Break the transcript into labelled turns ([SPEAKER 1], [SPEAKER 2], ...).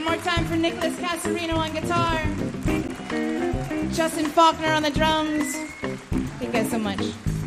[SPEAKER 1] more time for Nicholas Casarino on guitar. Justin Faulkner on the drums. Thank you guys so much.